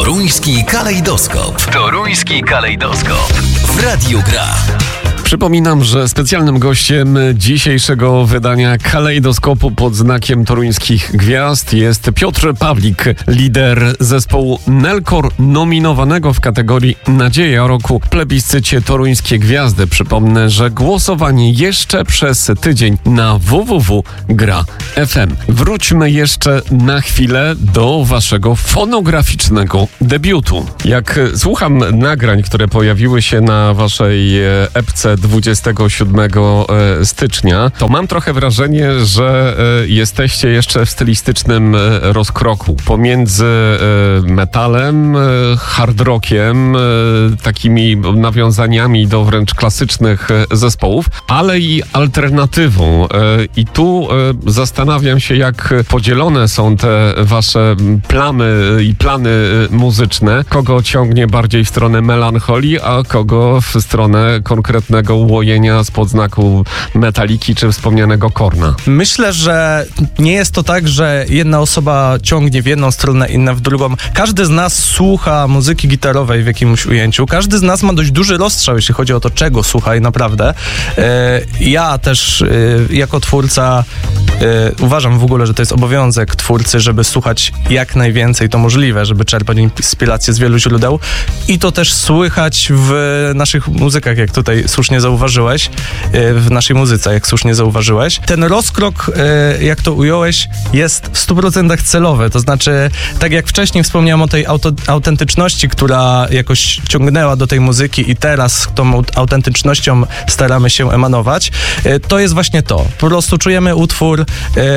Toruński kalejdoskop. Toruński kalejdoskop. W Radiu Gra. Przypominam, że specjalnym gościem dzisiejszego wydania Kalejdoskopu pod znakiem toruńskich gwiazd jest Piotr Pawlik, lider zespołu Nelkor, nominowanego w kategorii Nadzieja Roku w plebiscycie Toruńskie Gwiazdy. Przypomnę, że głosowanie jeszcze przez tydzień na www.gra.fm. Wróćmy jeszcze na chwilę do waszego fonograficznego debiutu. Jak słucham nagrań, które pojawiły się na waszej epce 27 stycznia, to mam trochę wrażenie, że jesteście jeszcze w stylistycznym rozkroku pomiędzy metalem, hard rockiem, takimi nawiązaniami do wręcz klasycznych zespołów, ale i alternatywą. I tu zastanawiam się, jak podzielone są te wasze plamy i plany muzyczne. Kogo ciągnie bardziej w stronę melancholii, a kogo w stronę konkretnego łojenia spod znaku Metaliki czy wspomnianego Korna. Myślę, że nie jest to tak, że jedna osoba ciągnie w jedną stronę, inna w drugą. Każdy z nas słucha muzyki gitarowej w jakimś ujęciu. Każdy z nas ma dość duży rozstrzał, jeśli chodzi o to, czego słucha i naprawdę. Ja też jako twórca uważam w ogóle, że to jest obowiązek twórcy, żeby słuchać jak najwięcej to możliwe, żeby czerpać inspirację z wielu źródeł. I to też słychać w naszych muzykach, jak tutaj słusznie zauważyłeś, w naszej muzyce, jak słusznie zauważyłeś. Ten rozkrok, jak to ująłeś, jest w 100% celowy. To znaczy, tak jak wcześniej wspomniałem o tej autentyczności, która jakoś ciągnęła do tej muzyki i teraz tą autentycznością staramy się emanować, to jest właśnie to. Po prostu czujemy utwór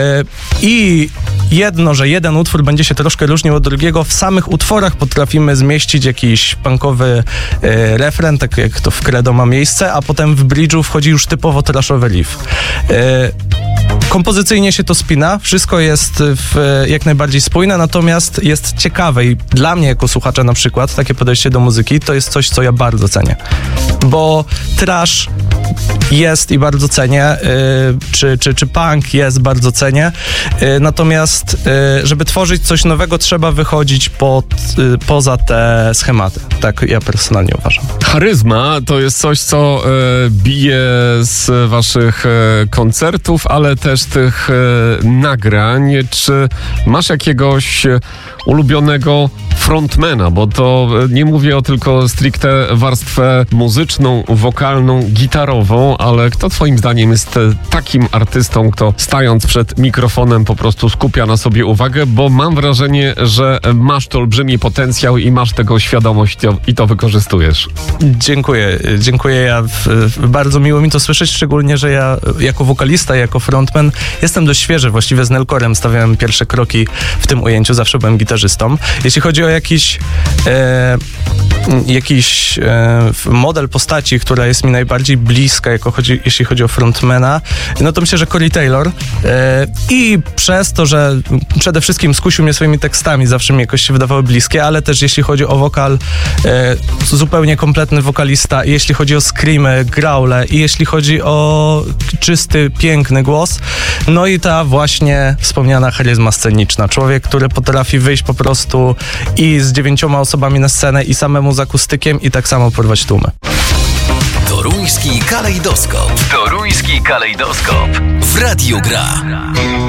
i jedno, że jeden utwór będzie się troszkę różnił od drugiego. W samych utworach potrafimy zmieścić jakiś punkowy refren, tak jak to w Credo ma miejsce, a potem w bridge'u wchodzi już typowo trashowy riff. Kompozycyjnie się to spina, wszystko jest jak najbardziej spójne, natomiast jest ciekawe i dla mnie jako słuchacza na przykład takie podejście do muzyki to jest coś, co ja bardzo cenię, bo trash jest i bardzo cenię, czy punk jest, bardzo cenię, natomiast żeby tworzyć coś nowego, trzeba wychodzić poza te schematy. Tak ja personalnie uważam. Charyzma to jest coś, co bije z waszych koncertów, ale też tych nagrań. Czy masz jakiegoś ulubionego frontmana? Bo to nie mówię o tylko stricte warstwę muzyczną, wokalną, gitarową, ale kto twoim zdaniem jest takim artystą, kto stając przed mikrofonem po prostu skupia na sobie uwagę, bo mam wrażenie, że masz to olbrzymi potencjał i masz tego świadomość i to wykorzystujesz. Dziękuję. Bardzo miło mi to słyszeć, szczególnie, że ja jako wokalista, jako frontman jestem dość świeży. Właściwie z Nelkorem stawiałem pierwsze kroki w tym ujęciu, zawsze byłem gitarzystą. Jeśli chodzi o jakiś model postaci, która jest mi najbardziej bliska, jeśli chodzi o frontmana, no to myślę, że Corey Taylor. I przez to, że przede wszystkim skusił mnie swoimi tekstami, zawsze mi jakoś się wydawały bliskie, ale też jeśli chodzi o wokal, zupełnie kompletny wokalista, i jeśli chodzi o screamy, growle, i jeśli chodzi o czysty, piękny głos, no i ta właśnie wspomniana charyzma sceniczna. Człowiek, który potrafi wyjść po prostu i z 9 osobami na scenę i samemu z akustykiem i tak samo porwać tłumy. Toruński kalejdoskop. Toruński kalejdoskop. W Radiu Gra.